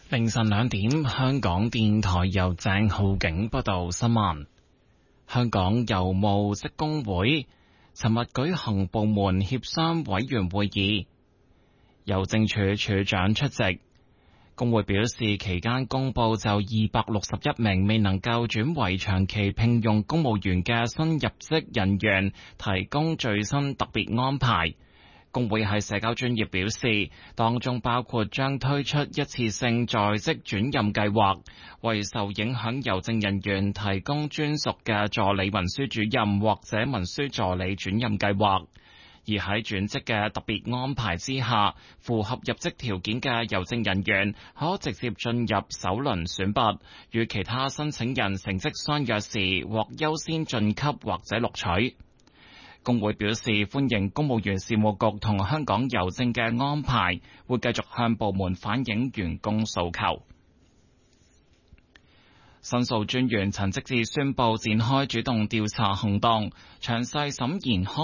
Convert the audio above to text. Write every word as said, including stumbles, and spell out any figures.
凌晨兩點，香港電台由鄭浩景報道新聞。香港郵務職工會尋日舉行部門協商委員會議，郵政署署長出席。工會表示，期間公布就二百六十一名未能夠轉為長期聘用公務員嘅新入職人員提供最新特別安排。工會喺社交專頁表示，當中包括將推出一次性在職轉任計劃，為受影響郵政人員提供專屬嘅助理文書主任或者文書助理轉任計劃。而喺轉職嘅特別安排之下，符合入職條件嘅郵政人員可直接進入首輪選拔，與其他申請人成績相若時獲優先晉級或者錄取。工會表示歡迎公務員事務局同香港郵政嘅安排，會繼續向部門反映員工訴求。申訴專員陳積志宣布展開主動調查行動，詳細審研康